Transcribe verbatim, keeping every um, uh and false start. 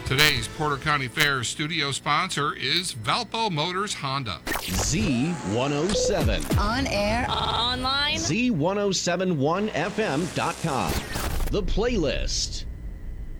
Today's Porter County Fair studio sponsor is Valpo Motors Honda. Z one oh seven. On air. Online. Z one oh seven one F M dot com. The Playlist.